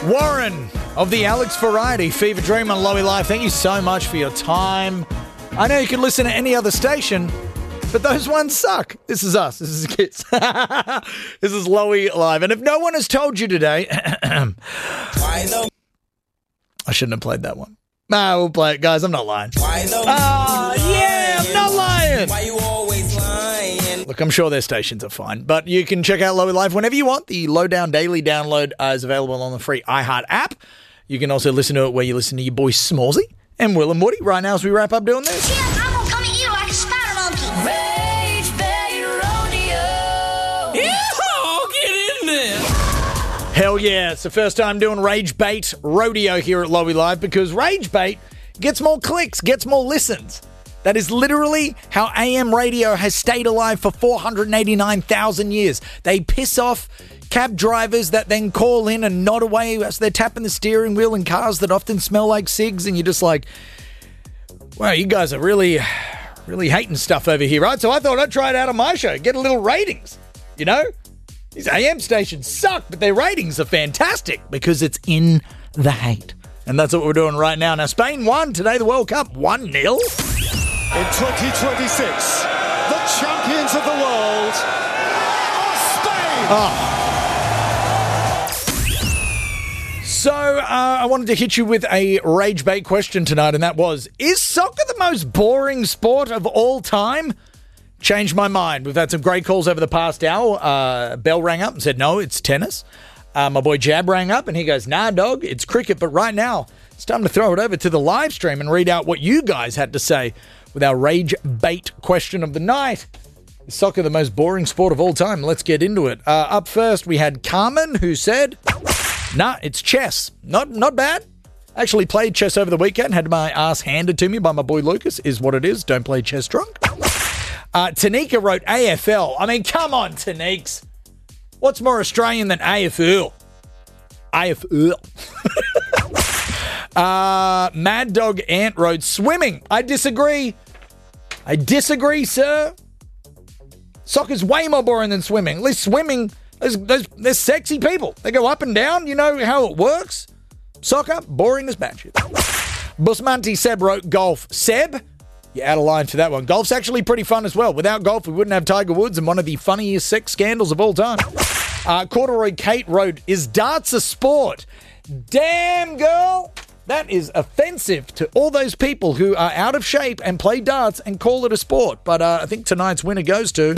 Warren of the Alex Variety Fever Dream on Lowy Live. Thank you so much for your time. I know you can listen to any other station, but those ones suck. This is us. This is Kids. This is Lowy Live. And if no one has told you today, I shouldn't have played that one. Nah, we'll play it, guys. I'm not lying. Yeah, I'm not lying. Why you always lying? Look, I'm sure their stations are fine, but you can check out Lowy Live whenever you want. The Lowdown Daily download is available on the free iHeart app. You can also listen to it where you listen to your boys Smallsy and Will and Woody right now as we wrap up doing this. Yeah, I'm gonna come at you like a spider monkey. Rage Bait Rodeo. Yeah, get in there. Hell yeah, it's the first time doing Rage Bait Rodeo here at Lowy Live because Rage Bait gets more clicks, gets more listens. That is literally how AM radio has stayed alive for 489,000 years. They piss off cab drivers that then call in and nod away as they're tapping the steering wheel in cars that often smell like cigs, and you're just like, wow, you guys are really hating stuff over here, right? So I thought I'd try it out on my show, get a little ratings, you know? These AM stations suck, but their ratings are fantastic because it's in the hate. And that's what we're doing right now. Now, Spain won today, the World Cup, 1-0. In 2026, the champions of the world are Spain! So, I wanted to hit you with a rage bait question tonight, and that was, is soccer the most boring sport of all time? Changed my mind. We've had some great calls over the past hour. Bell rang up and said, no, it's tennis. My boy Jab rang up and he goes, nah, dog, it's cricket. But right now, it's time to throw it over to the live stream and read out what you guys had to say with our rage bait question of the night. Is soccer the most boring sport of all time? Let's get into it. Up first, we had Carmen, who said, nah, it's chess. Not bad. Actually played chess over the weekend. Had my ass handed to me by my boy Lucas, is what it is. Don't play chess drunk. Tanika wrote AFL. I mean, come on, Taniks. What's more Australian than AFL? AFL. Mad Dog Ant wrote swimming. I disagree. Sir. Soccer's way more boring than swimming. At least swimming, there's sexy people. They go up and down. You know how it works. Soccer, boring as batshit. Busmanti Seb wrote golf. Seb, you're out of line for that one. Golf's actually pretty fun as well. Without golf, we wouldn't have Tiger Woods and one of the funniest sex scandals of all time. Corduroy Kate wrote, is darts a sport? Damn, girl. That is offensive to all those people who are out of shape and play darts and call it a sport. But I think tonight's winner goes to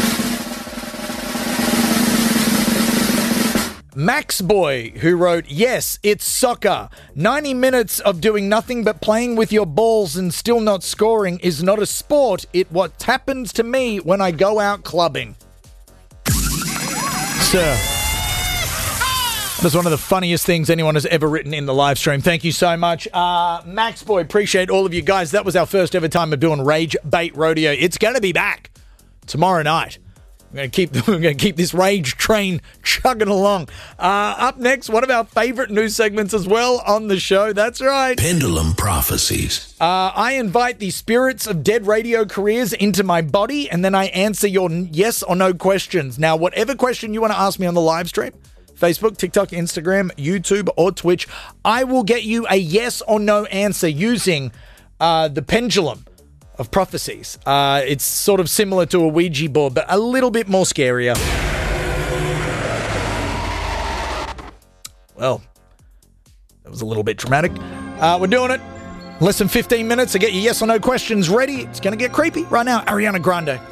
Max Boy, who wrote, yes, it's soccer. 90 minutes of doing nothing but playing with your balls and still not scoring is not a sport. It what happens to me when I go out clubbing. Sir. That's one of the funniest things anyone has ever written in the live stream. Thank you so much. Max Boy, appreciate all of you guys. That was our first ever time of doing Rage Bait Rodeo. It's going to be back tomorrow night. We're going to keep this rage train chugging along. Up next, one of our favorite news segments as well on the show. That's right. Pendulum Prophecies. I invite the spirits of dead radio careers into my body, and then I answer your yes or no questions. Now, whatever question you want to ask me on the live stream, Facebook, TikTok, Instagram, YouTube, or Twitch, I will get you a yes or no answer using the pendulum of prophecies. It's sort of similar to a Ouija board, but a little bit more scarier. Well, that was a little bit dramatic. We're doing it. Less than 15 minutes to get your yes or no questions ready. It's going to get creepy right now. Ariana Grande.